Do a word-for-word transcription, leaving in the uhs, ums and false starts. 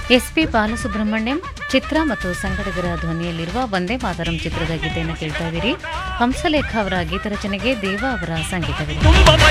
S P Balasubrahmanyam ಚಿತ್ರ ಮತ್ತು ಸಂಗಡಿಗರ ಧ್ವನಿಯಲ್ಲಿರುವ ವಂದೇ ಮಾತರಂ ಚಿತ್ರದ ಗೀತೆಯನ್ನು ಕೇಳ್ತಾ ಇದ್ದೀರಿ. ಹಂಸಲೇಖ ಅವರ ಗೀತರಚನೆಗೆ ದೇವ ಅವರ ಸಂಗೀತವಿದೆ.